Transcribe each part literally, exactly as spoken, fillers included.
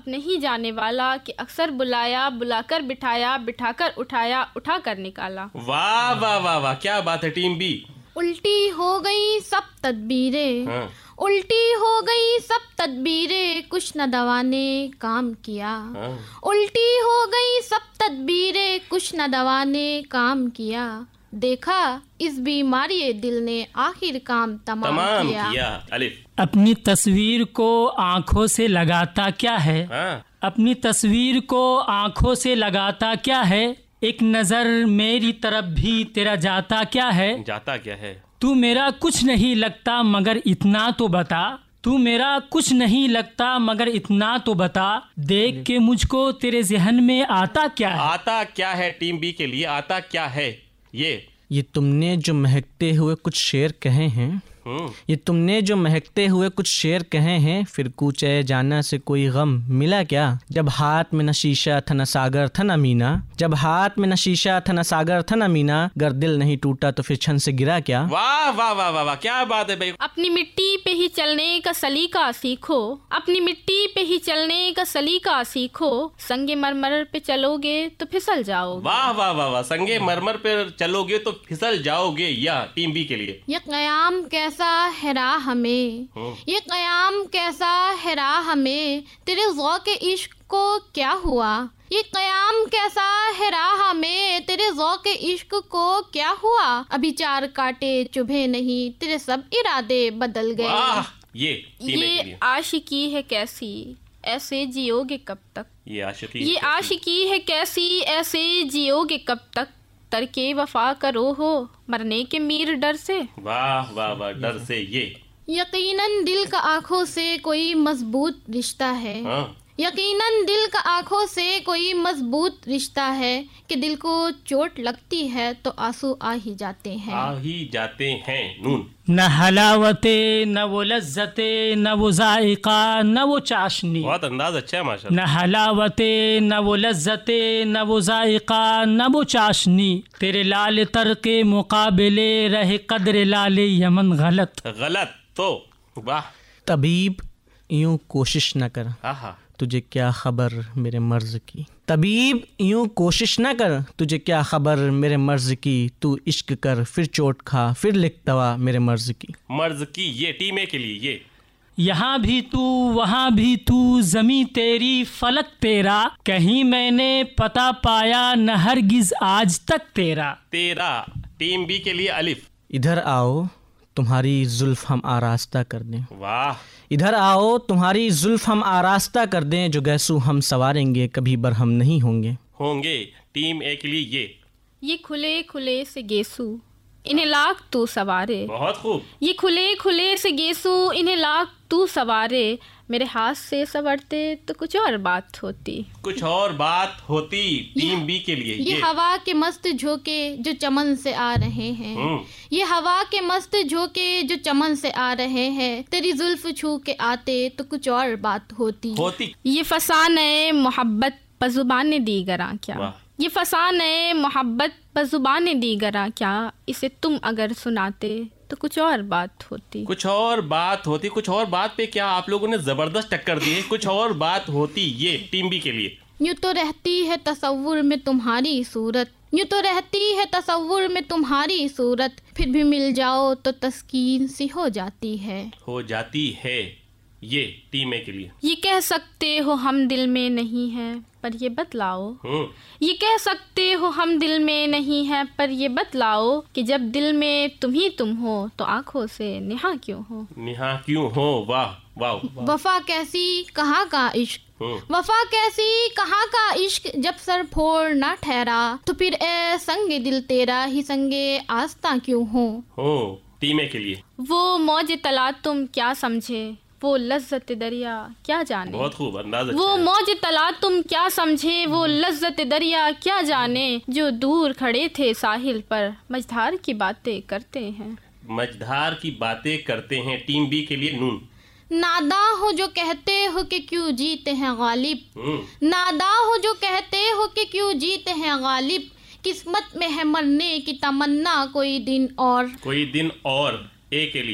नहीं जाने वाला कि अक्सर बुलाया, बुलाकर बिठाया, बिठाकर उठाया, उठाकर निकाला। वाह वाह वाह वाह, क्या बात है टीम बी। उल्टी हो गई सब तदबीरें, हाँ। उल्टी हो गई सब तदबीरें, कुछ न दवा ने काम किया। हाँ। उल्टी हो गई सब तदबीरें, कुछ न दवा ने काम किया। देखा इस बीमारी दिल ने आखिर काम तमाम, तमाम किया, किया। अलिफ। अपनी तस्वीर को आँखों से लगाता क्या है, हाँ। अपनी तस्वीर को आँखों से लगाता क्या है, एक नज़र मेरी तरफ भी तेरा जाता क्या है। जाता क्या है। तू मेरा कुछ नहीं लगता मगर इतना तो बता, तू मेरा कुछ नहीं लगता मगर इतना तो बता, देख के मुझको तेरे ज़हन में आता क्या है। आता क्या है टीम बी के लिए, आता क्या है ये। ये तुमने जो महकते हुए कुछ शेर कहे हैं, ये तुमने जो महकते हुए कुछ शेर कहे हैं, फिर कूचे जाना से कोई गम मिला क्या। जब हाथ में न शीशा था न सागर था न मीना, जब हाथ में न शीशा था न सागर था न मीना, अगर दिल नहीं टूटा तो फिर छन से गिरा क्या। वाह वाह वाह वाह वाह, क्या बात है भाई। अपनी मिट्टी पे ही चलने का सलीका सीखो, अपनी मिट्टी पे ही चलने का सलीका सीखो, संगे मरमर पे चलोगे तो फिसल जाओगे। वाह वाह वाह वाह, संगे मरमर पे चलोगे तो फिसल जाओगे। या टीम बी के लिए। ये कयाम कैसा है राह में, ये कयाम कैसा है राह में, तेरे ज़ौक़ इश्क को क्या हुआ। ये कयाम कैसा है राह में, तेरे ज़ौक़ इश्क को क्या हुआ। अभी चार कांटे चुभे नहीं, तेरे सब इरादे बदल गए। वाह, ये टीम ए के ये लिए। आशिकी है कैसी, ऐसे जियोगे कब तक। ये आशिकी ये आशिकी है कैसी, ऐसे जियोगे कब तक, तरके वफा करो हो मरने के मीर डर से। वाह वाह वाह, डर से। ये यकीनन दिल का आँखों से कोई मजबूत रिश्ता है, हाँ। यकीनन दिल का आँखों से कोई मजबूत रिश्ता है, कि दिल को चोट लगती है तो आंसू आ ही जाते हैं। आ ही जाते हैं। नून। न हलावते न वो लज्जते न वो जायका न वो चाशनी, बहुत अंदाज अच्छा है माशाल्लाह। न हलावते न वो लज्जते न वो जायका न वो चाशनी, तेरे लाल तर के मुकाबले रहे कदर लाल यमन गलत। गलत तो वाह। तबीब यूं कोशिश न कर, आहा, तुझे क्या खबर मेरे मर्ज की। तबीब यूं कोशिश न कर, तुझे क्या खबर मेरे मर्ज की, तू इश्क कर फिर चोट खा फिर लिख दवा मेरे मर्ज की। मर्ज की। ये टीम ए के लिए। ये यहाँ भी तू वहाँ भी तू, ज़मीं तेरी फलक तेरा, कहीं मैंने पता पाया न हरगिज आज तक तेरा। तेरा। टीम बी के लिए। अलिफ। इधर आओ तुम्हारी जुल्फ हम आरास्ता कर दें, वाह। इधर आओ तुम्हारी जुल्फ हम आरास्ता कर दें, जो गैसू हम सवारेंगे कभी बरहम नहीं होंगे। होंगे। टीम ए के लिए। ये ये खुले खुले से गेसू इन्हें लाख तू सवारे, बहुत खूब। ये खुले खुले से गेसू इन्हें लाख तू सवारे, मेरे हाथ से संवरते तो कुछ और बात होती, कुछ और बात होती। टीम बी के लिए। ये ये हवा के मस्त झोंके जो चमन से आ रहे हैं, ये हवा के मस्त झोंके जो चमन से आ रहे हैं, तेरी जुल्फ छू के आते तो कुछ और बात होती। होती। ये फसाने मोहब्बत बजुबान दीगरा क्या, वाह। ये फसाने मोहब्बत बजुबान दीगरा क्या, इसे तुम अगर सुनाते तो कुछ और बात होती। कुछ और बात होती। कुछ और बात पे क्या आप लोगों ने जबरदस्त टक्कर दी है। कुछ और बात होती। ये टीम बी के लिए। यूँ तो रहती है तसव्वुर में तुम्हारी सूरत, यूँ तो रहती है तसव्वुर में तुम्हारी सूरत, फिर भी मिल जाओ तो तस्कीन सी हो जाती है। हो जाती है। ये टीम ए के लिए। ये कह सकते हो हम दिल में नहीं है पर ये बतलाओ, ये कह सकते हो हम दिल में नहीं है पर ये बतलाओ, कि जब दिल में तुम ही तुम हो तो आंखों से निहा क्यों हो। निहा क्यों हो। वाह वाह। वफा कैसी कहाँ का इश्क, वफा कैसी कहाँ का इश्क, जब सर फोड़ ना ठहरा तो फिर ए संगे दिल तेरा ही संगे आस्था क्यों हो। हो। टीम ए के लिए। वो मौज तला तुम क्या समझे, वो लज्जत दरिया क्या जाने। बहुत खूब अंदाज। वो मौज तला तुम क्या समझे, वो लज्जत दरिया क्या जाने, जो दूर खड़े थे साहिल पर मझधार की बातें करते हैं। मझधार की बातें करते हैं। टीम बी के लिए। नून। नादा हो जो कहते हो कि क्यों जीते हैं गालिब, नादा हो जो कहते हो कि क्यों जीते हैं गालिब, किस्मत में है मरने की तमन्ना कोई दिन और। कोई दिन और। ए के लिए।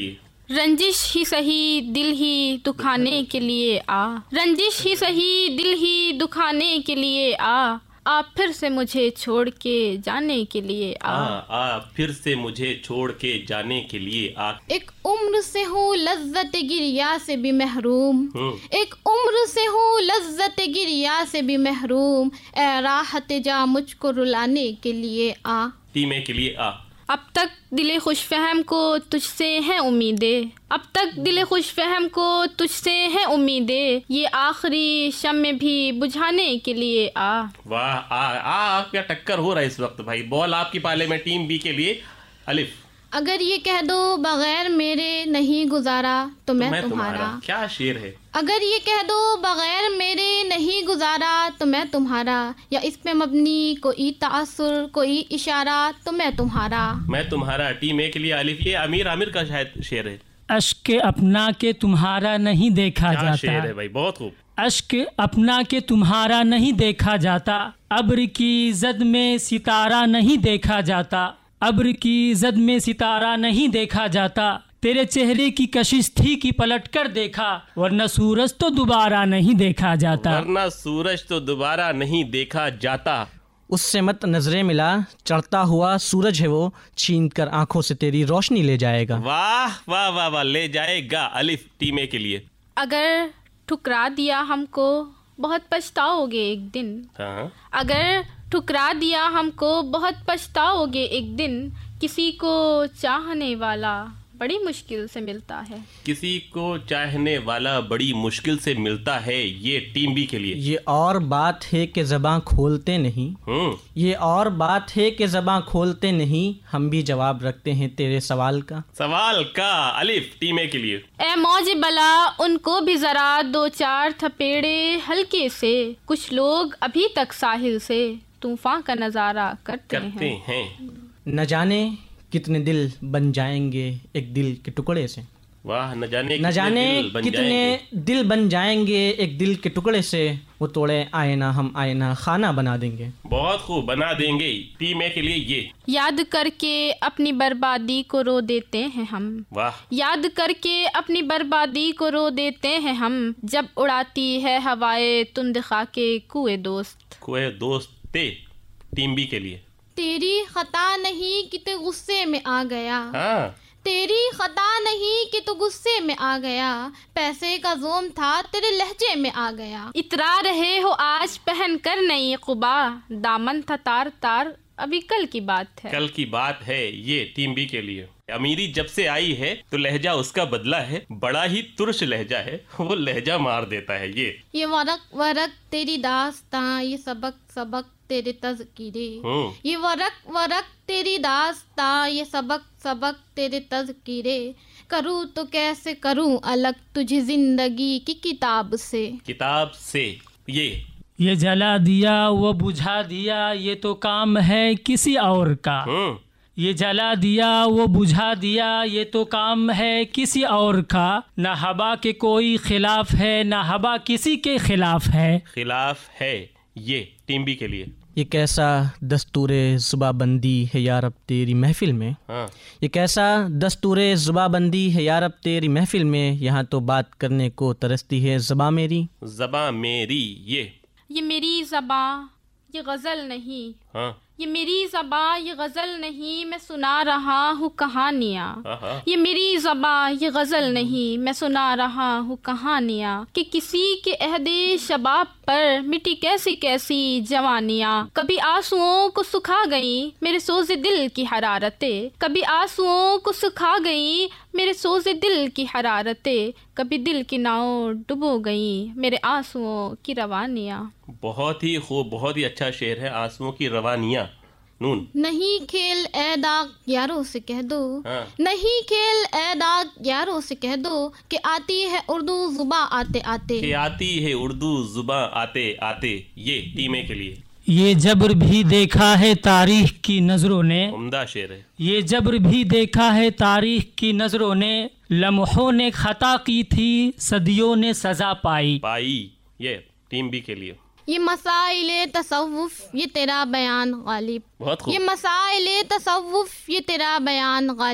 रंजिश ही सही दिल ही दुखाने के लिए आ, रंजिश ही सही दिल ही दुखाने के लिए आ, आप फिर से मुझे छोड़ के जाने के लिए आ, आ, आ फिर से मुझे छोड़ के जाने के लिए आ। एक उम्र से हूँ लज्जत गिरिया से भी महरूम, एक उम्र से हूँ लज्जत गिरिया से भी महरूम, ए राहत जा मुझको रुलाने के लिए आ, टीमे के लिए आ। अब तक दिले खुशफहम को तुझसे हैं उम्मीदें, अब तक दिले खुशफहम को तुझसे हैं उम्मीदें, ये आखिरी शम्मे भी बुझाने के लिए आ। वाह, आ आ क्या टक्कर हो रहा है इस वक्त भाई। बॉल आपकी पाले में टीम बी के लिए। अलिफ, अगर ये कह दो बगैर मेरे नहीं गुजारा तो मैं, मैं तुम्हारा, तुम्हारा। क्या शेर है। अगर ये कह दो बगैर मेरे नहीं गुजारा तो मैं तुम्हारा, या इस पे मबनी कोई तासुर कोई इशारा तो मैं तुम्हारा, मैं तुम्हारा। टीम ए के लिए अलिफ। ये अमीर आमिर का शायद शेर है। अश्क अपना के तुम्हारा नहीं देखा क्या जाता, शेर है भाई, बहुत खूब। अश्क अपना के तुम्हारा नहीं देखा जाता, अब्र की जद में सितारा नहीं देखा जाता, अब्र की जद में सितारा नहीं देखा जाता, तेरे चेहरे की कशिश थी कि पलट कर देखा, वरना सूरज तो दोबारा नहीं देखा जाता, वरना सूरज तो दोबारा नहीं देखा जाता। उससे मत नजरें मिला, चढ़ता हुआ सूरज है वो, छीन कर आंखों से तेरी रोशनी ले जाएगा। वाह वाह वाह वाह, ले जाएगा। अलिफ, टीम ए के लिए। अगर ठुकरा दिया हमको बहुत पछताओगे एक दिन, हाँ। अगर ठुकरा दिया हमको बहुत पछताओगे एक दिन, किसी को चाहने वाला बड़ी मुश्किल से मिलता है, किसी को चाहने वाला बड़ी मुश्किल से मिलता है। ये टीम बी के लिए। ये और बात है कि ज़बां खोलते नहीं, हम्म ये और बात है कि ज़बां खोलते नहीं, हम भी जवाब रखते हैं तेरे सवाल का। सवाल का। अलिफ, टीम ए के लिए। ए मौज बला उनको भी जरा दो चार थपेड़े हल्के से, कुछ लोग अभी तक साहिल से तूफान का नजारा करते, करते हैं, हैं। न जाने कितने दिल बन जाएंगे एक दिल के टुकड़े से, वाह, न जाने न जाने दिल बन कितने जाएंगे। दिल बन जाएंगे एक दिल के टुकड़े से, वो तोड़े आईना हम आईना खाना बना देंगे। बहुत खूब, बना देंगे। टीम ए के लिए ये। याद करके अपनी बर्बादी को रो देते हैं हम, वाह, याद करके अपनी बर्बादी को रो देते हैं हम, जब उड़ाती है हवाएं तुंद खाके कुए दोस्त, कुए दोस्त ते। टीम बी के लिए। तेरी खता नहीं कि तू गुस्से में आ गया, हाँ। तेरी खता नहीं कि तू गुस्से में आ गया, पैसे का जोम था तेरे लहजे में आ गया, इतरा रहे हो आज पहन कर नई कुबा, दामन था तार तार अभी कल की बात है। कल की बात है। ये टीम बी के लिए। अमीरी जब से आई है तो लहजा उसका बदला है, बड़ा ही तुर्श लहजा है, वो लहजा मार देता है। ये ये वरक वरक तेरी दास्तां, ये सबक सबक तेरे तज़किरे, हम्म ये वरक वरक तेरी दास्तां, ये सबक सबक तेरे तज़किरे, करूँ तो कैसे करूँ अलग तुझे जिंदगी की किताब से, किताब से। ये ये जला दिया वो बुझा दिया, ये तो काम है किसी और का, हम्म ये जला दिया वो बुझा दिया, ये तो काम है किसी और का, न हवा के कोई खिलाफ है न हवा किसी के खिलाफ है। खिलाफ है। ये टीम बी के लिए। ये कैसा दस्तूरे ज़ुबाबंदी है यार अब तेरी महफिल में, हाँ। ये कैसा दस्तूरे ज़ुबाबंदी है यार अब तेरी महफिल में, यहाँ तो बात करने को तरसती है ज़बां मेरी। ज़बां मेरी। ये ये मेरी ज़बां ये गज़ल नहीं, हाँ। ये मेरी ज़बां ये गज़ल नहीं, मैं सुना रहा हूँ कहानियाँ, हाँ। ये मेरी ज़बां ये गज़ल नहीं, मैं सुना रहा हूँ कहानियाँ, कि किसी के अहदे शबाब पर मिटी कैसी कैसी जवानियाँ, कभी आंसुओं को सुखा गई मेरे सोज़े दिल की हरारतें, कभी आंसुओं को सुखा गई मेरे सोज़े दिल की हरारतें, कभी दिल की नाव डुबो गई मेरे आंसुओं की रवानियाँ। बहुत ही खूब, बहुत ही अच्छा शेर है। आंसुओं की रवानियाँ। नून। नहीं खेल ए दाग यारों से कह दो, हाँ। नहीं खेल ए दाग यारों से कह दो, कि आती है उर्दू जुबा आते आते, कि आती है उर्दू जुबा आते आते। ये टीम ए के लिए। ये जबर भी देखा है तारीख की नज़रों ने, उम्दा शेर है। ये जबर भी देखा है तारीख की नज़रों ने, लम्हों ने खता की थी सदियों ने सज़ा पाई। पाई। ये टीम बी के लिए। ये मसाइले तसव्वुफ ये तेरा बयान गालिब, बहुत खूब। ये मसाइले तसव्वुफ ये तेरा बयान गालिब,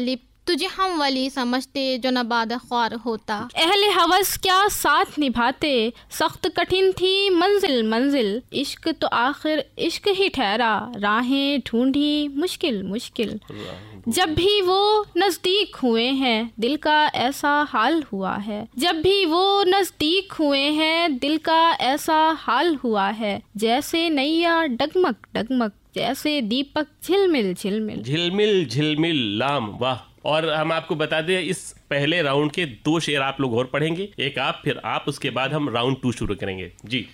तुझे हम वली समझते जो नबाद ख्वार होता। अहले हवस क्या साथ निभाते, सख्त कठिन थी मंजिल मंजिल, इश्क तो आखिर इश्क ही ठहरा, राहें ढूंढी मुश्किल मुश्किल। जब भी वो नज़दीक हुए हैं दिल का ऐसा हाल हुआ है, जब भी वो नज़दीक हुए हैं दिल का ऐसा हाल हुआ है, जैसे नैया डगमग डगमग, जैसे दीपक झिलमिल झिलमिल। झिलमिल झिलमिल लाम, वाह। और हम आपको बता दें इस पहले राउंड के दो शेर आप लोग और पढ़ेंगे, एक आप फिर आप, उसके बाद हम राउंड टू शुरू करेंगे जी।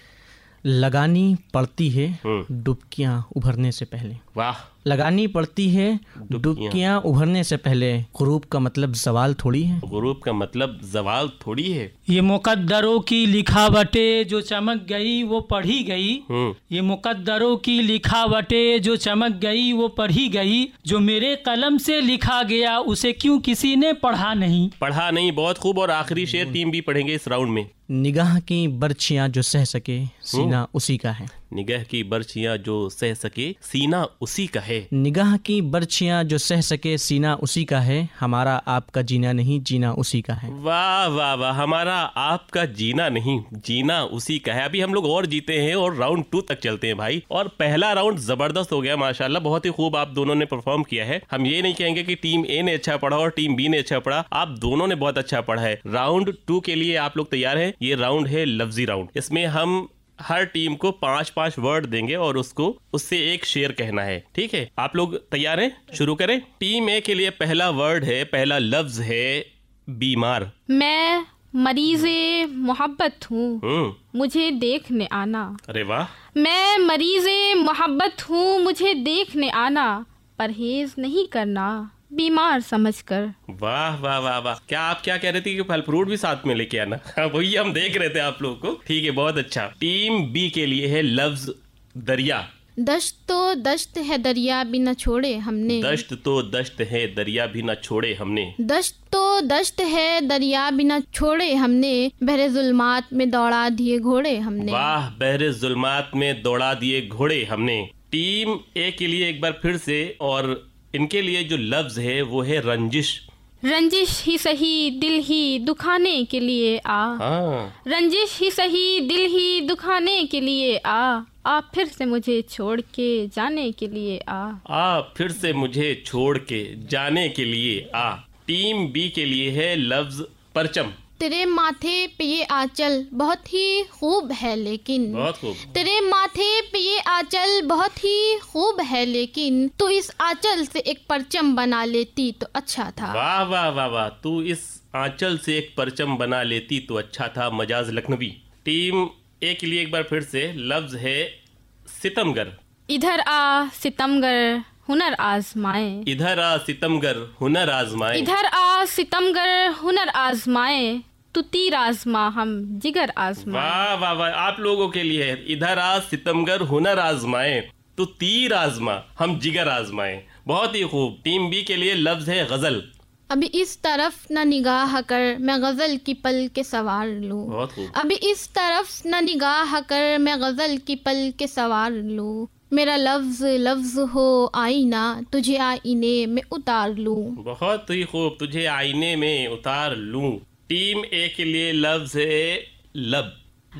लगानी पड़ती है डुबकियां उभरने से पहले। वाह। लगानी पड़ती है डुबकियां उभरने से पहले, गुरूब का मतलब जवाल थोड़ी है। गुरूब का मतलब जवाल थोड़ी है। ये मुकद्दरों की लिखावटें जो चमक गई वो पढ़ी गई, ये मुकद्दरों की लिखावटें जो चमक गई वो पढ़ी गई, जो मेरे कलम से लिखा गया उसे क्यों किसी ने पढ़ा नहीं। पढ़ा नहीं, बहुत खूब। और आखिरी शेर टीम भी पढ़ेंगे इस राउंड में। निगाह की बर्छियां जो सह सके सीना उसी का है। निगाह की बर्छियां जो सह सके सीना उसी का है। निगाह की बर्छियां जो सह सके सीना उसी का है, हमारा आपका जीना नहीं जीना उसी का है। वाह वाह वाह, हमारा आपका जीना नहीं जीना उसी का है। अभी हम लोग और जीते हैं और राउंड टू तक चलते हैं भाई। और पहला राउंड जबरदस्त हो गया माशाल्लाह, बहुत ही खूब आप दोनों ने परफॉर्म किया है। हम ये नहीं कहेंगे कि टीम ए ने अच्छा पढ़ा और टीम बी ने अच्छा पढ़ा, आप दोनों ने बहुत अच्छा पढ़ा है। राउंड टू के लिए आप लोग तैयार हैं? ये राउंड है लफ्जी राउंड। इसमें हम हर टीम को पांच पांच वर्ड देंगे और उसको उससे एक शेर कहना है, ठीक है? आप लोग तैयार हैं? शुरू करें। टीम ए के लिए पहला वर्ड है, पहला लफ्ज है बीमार। मैं मरीज़े मोहब्बत हूँ, मुझे देखने आना। अरे वाह। मैं मरीज़े मोहब्बत हूँ, मुझे देखने आना, परहेज नहीं करना बीमार समझकर। वाह वाह वाह वाह। क्या आप क्या कह रहे थे कि फल फ्रूट भी साथ में लेके आना? वही हम देख रहे थे आप लोगों को। ठीक है, बहुत अच्छा। टीम बी के लिए है लफ्ज दरिया। दश्त तो दश्त है दरिया भी न छोड़े हमने। दश्त तो दश्त है दरिया भी न छोड़े हमने। दश्त तो दश्त है दरिया भी न छोड़े हमने, बहरे जुल्मात में दौड़ा दिए घोड़े हमने। वाह, बहरे जुल्मात में दौड़ा दिए घोड़े हमने। टीम ए के लिए एक बार फिर से, और इनके लिए जो लफ्ज है वो है रंजिश। रंजिश ही सही दिल ही दुखाने के लिए आ। हाँ। रंजिश ही सही दिल ही दुखाने के लिए आ, आ फिर से मुझे छोड़ के जाने के लिए आ। आ फिर से मुझे छोड़ के जाने के लिए आ। टीम बी के लिए है लफ्ज परचम। तेरे माथे पे ये आंचल बहुत ही खूब है लेकिन, बहुत खूब। तेरे माथे पे ये आंचल बहुत ही खूब है लेकिन, तू इस आंचल से एक परचम बना लेती तो अच्छा था। वाह वाह वाह वाह, तू इस आंचल से एक परचम बना लेती तो अच्छा था, मजाज लखनवी। टीम ए के लिए एक बार फिर से लफ्ज है सितमगर। इधर आ सितमगर हुनर आजमाए। इधर आ सितमगर हुनर आजमाए। इधर आ सितमगर हुनर आजमाए, तू तीर आजमा हम जिगर आजमाए। वाह वाह वाह, आप लोगों के लिए है इधर आ सितमगर हुनर आजमाए, तू तीर आजमा हम जिगर आजमाए। बहुत ही खूब। टीम बी के लिए लफ्ज है गजल। अभी इस तरफ न निगाह कर मैं गजल की पल के सवार लूं। बहुत खूब। अभी इस तरफ न निगाह कर मैं गजल की पल के सवार लूं, मेरा लफ्ज लफ्ज हो आईना तुझे आईने में उतार लूं। बहुत ही खूब, तुझे आईने में उतार लूं। टीम ए के लिए लफ्ज है लब।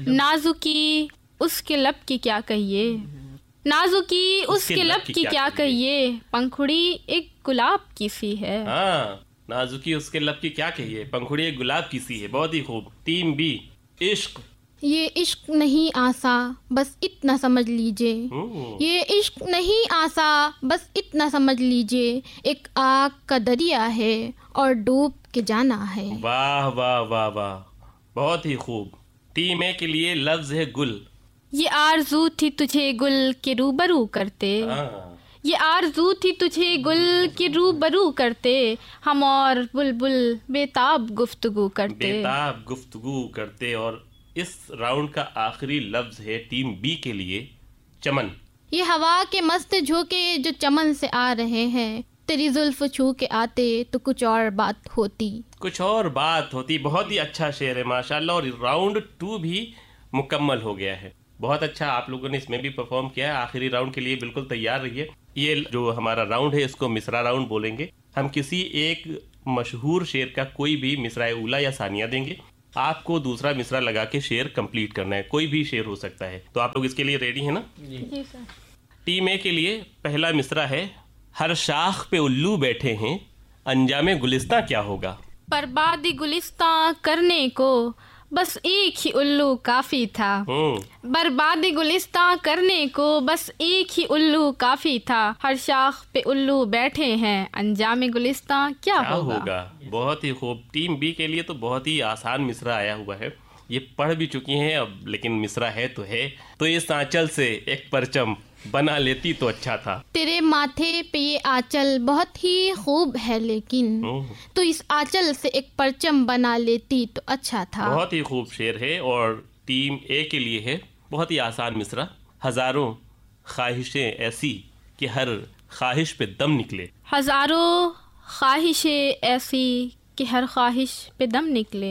नाजुकी उसके लब की क्या कहिए, नाजुकी उसके लब की क्या कहिए, पंखुड़ी एक गुलाब की सी है। हाँ, नाजुकी उसके लब की क्या कहिए, पंखुड़ी एक गुलाब की सी है। बहुत ही खूब। टीम बी इश्क। ये इश्क नहीं आसा बस इतना समझ लीजिए, ये इश्क नहीं आसा बस इतना समझ लीजिए, एक आग का दरिया है और डूब के जाना है। वाह वाह वाह वाह, बहुत ही खूब। टीम ए के लिए लफ्ज है गुल। ये आरज़ू थी तुझे गुल के रूबरू करते, ये आरज़ू थी तुझे गुल के रूबरू करते, हम और बुलबुल बेताब गुफ्तगू करते। बेताब गुफ्तगू करते। और इस राउंड का आखिरी लफ्ज है टीम बी के लिए चमन। ये हवा के मस्त झोंके जो चमन से आ रहे हैं, तेरी जुल्फ छू के आते तो कुछ और बात होती। कुछ और बात होती। बहुत ही अच्छा शेर है माशाल्लाह। और राउंड टू भी मुकम्मल हो गया है। बहुत अच्छा आप लोगों ने इसमें भी परफॉर्म किया है। आखिरी राउंड के लिए बिल्कुल तैयार रहिए। ये जो हमारा राउंड है इसको मिसरा राउंड बोलेंगे। हम किसी एक मशहूर शेर का कोई भी मिसरा उला या सानिया देंगे। आपको दूसरा मिसरा लगा के शेर कंप्लीट करना है, कोई भी शेर हो सकता है। तो आप लोग इसके लिए रेडी है ना? जी सर। टीम ए के लिए पहला मिसरा है, हर शाख पे उल्लू बैठे हैं, अंजामे गुलिस्तां क्या होगा। बर्बादी गुलिस्तां करने को बस एक ही उल्लू काफी था। बर्बादी गुलिस्तां करने को बस एक ही उल्लू काफी था। हर शाख पे उल्लू बैठे हैं, अंजामे गुलिस्तां क्या, क्या होगा? होगा। बहुत ही खूब। टीम बी के लिए तो बहुत ही आसान मिसरा आया हुआ है, ये पढ़ भी चुकी हैं अब, लेकिन मिसरा है तो है। तो इस आंचल से एक परचम बना लेती तो अच्छा था। तेरे माथे पे ये आंचल बहुत ही खूब है, लेकिन तो इस आंचल से एक परचम बना लेती तो अच्छा था। बहुत ही खूब शेर है। और टीम ए के लिए है बहुत ही आसान मिसरा, हजारों ख्वाहिशें ऐसी कि हर ख्वाहिश पे दम निकले। हजारों ख्वाहिशें ऐसी कि हर ख्वाहिश पे दम निकले।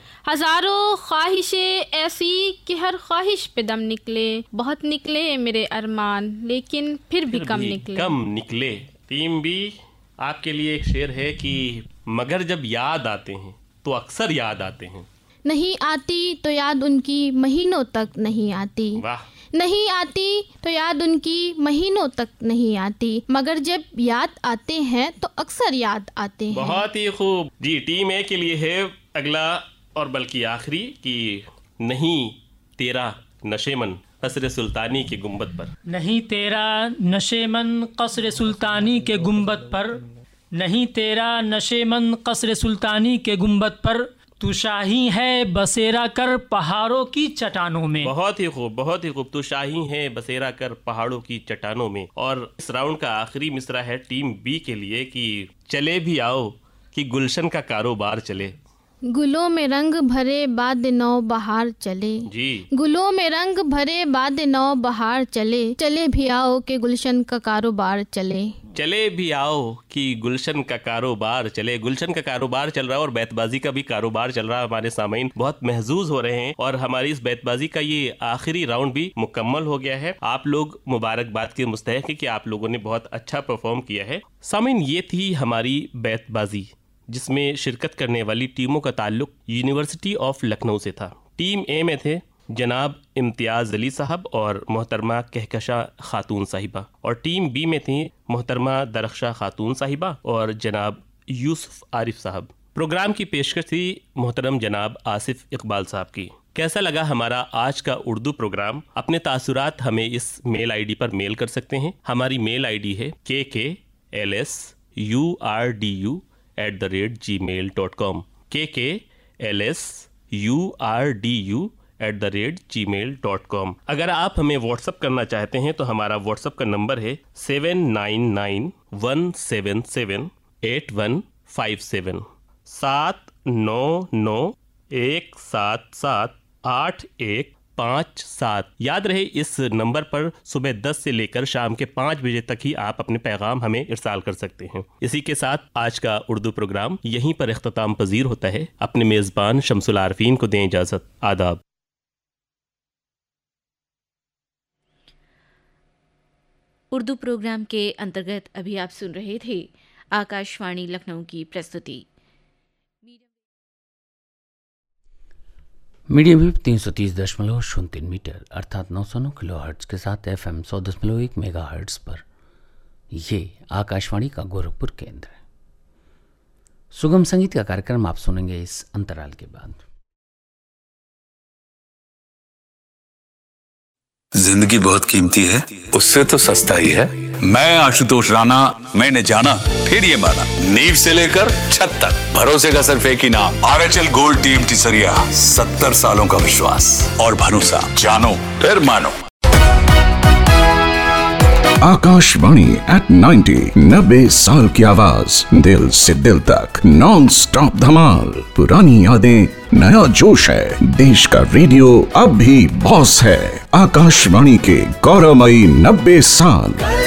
हजारों ख्वाहिशें ऐसी कि हर ख्वाहिश पे दम निकले। बहुत निकले मेरे अरमान, लेकिन फिर भी फिर कम भी निकले। कम निकले। टीम बी आपके लिए एक शेर है कि मगर जब याद आते हैं तो अक्सर याद आते हैं। नहीं आती तो याद उनकी महीनों तक नहीं आती। वाह। नहीं आती तो याद उनकी महीनों तक नहीं आती, मगर जब याद आते हैं तो अक्सर याद आते हैं। बहुत ही खूब जी। टीम ए के लिए है अगला और बल्कि आखिरी कि नहीं तेरा नशेमन कसर सुल्तानी के गुंबद पर। नहीं तेरा नशेमन कसर सुल्तानी के गुंबद पर, नहीं तेरा नशेमन कसर सुल्तानी के गुंबद पर, तू शाही है बसेरा कर पहाड़ों की चट्टानों में। बहुत ही खूब, बहुत ही खूब। तू शाही है बसेरा कर पहाड़ों की चट्टानों में। और इस राउंड का आखिरी मिसरा है टीम बी के लिए कि चले भी आओ कि गुलशन का कारोबार चले। गुलों में रंग भरे बाद नौ बहार चले। जी। गुलों में रंग भरे बाद नौ बहार चले, चले भी आओ कि गुलशन का कारोबार चले। चले भी आओ कि गुलशन का कारोबार चले। गुलशन का कारोबार चल रहा है और बैतबाजी का भी कारोबार चल रहा है। हमारे सामीन बहुत महजूज हो रहे हैं और हमारी इस बैतबाजी का ये आखिरी राउंड भी मुकम्मल हो गया है। आप लोग मुबारकबाद के मुस्तहिक है कि आप लोगों ने बहुत अच्छा परफॉर्म किया है। सामीन, ये थी हमारी बैतबाजी जिसमें शिरकत करने वाली टीमों का ताल्लुक यूनिवर्सिटी ऑफ लखनऊ से था। टीम ए में थे जनाब इम्तियाज़ अली साहब और मोहतरमा कहकशा खातून साहिबा, और टीम बी में थी मोहतरमा दरख्शा खातून साहिबा और जनाब यूसुफ आरिफ साहब। प्रोग्राम की पेशकश थी मोहतरम जनाब आसिफ इकबाल साहब की। कैसा लगा हमारा आज का उर्दू प्रोग्राम? अपने तासुरात हमें इस मेल आईडी पर मेल कर सकते हैं। हमारी मेल आईडी है के के L S U R D you at the rate ji mail dot com. के के L S U R D you at the rate ji mail dot com. अगर आप हमें व्हाट्सअप करना चाहते हैं तो हमारा व्हाट्सअप का नंबर है seven nine nine one seven seven eight one five seven, सात नौ नौ एक सात सात आठ एक पाँच सात। याद रहे इस नंबर पर सुबह दस से लेकर शाम के पाँच बजे तक ही आप अपने पैगाम हमें इरसाल कर सकते हैं। इसी के साथ आज का उर्दू प्रोग्राम यहीं पर इख्तिताम पजीर होता है। अपने मेज़बान शमसुल आरफीन को दें इजाज़त। आदाब। उर्दू प्रोग्राम के अंतर्गत अभी आप सुन रहे थे आकाशवाणी लखनऊ की प्रस्तुति। मीडियम वेव तीन सौ तीस दशमलव शून्य तीन मीटर अर्थात नौ सौ नौ किलो हर्ट्ज के साथ एफ एम सौ दशमलव एक मेगा हर्ट्ज पर ये आकाशवाणी का गोरखपुर केंद्र है। सुगम संगीत का कार्यक्रम आप सुनेंगे इस अंतराल के बाद। जिंदगी बहुत कीमती है, उससे तो सस्ता ही है। मैं आशुतोष राणा, मैंने जाना फिर ये माना, नींव से लेकर छत तक भरोसे का सिर्फ एक ही नाम, R H L gold team टिसरिया। सत्तर सालों का विश्वास और भरोसा, जानो फिर मानो। आकाशवाणी एट नाइन्टी, नब्बे साल की आवाज, दिल से दिल तक नॉन स्टॉप धमाल। पुरानी यादें, नया जोश है, देश का रेडियो अब भी बॉस है। आकाशवाणी के गौरवमयी नब्बे साल।